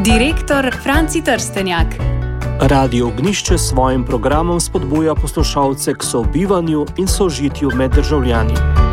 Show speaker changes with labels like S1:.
S1: Direktor Franci Trstenjak.
S2: Radio Ognjišče s svojim programom spodbuja poslušalce k sobivanju in sožitju med državljani.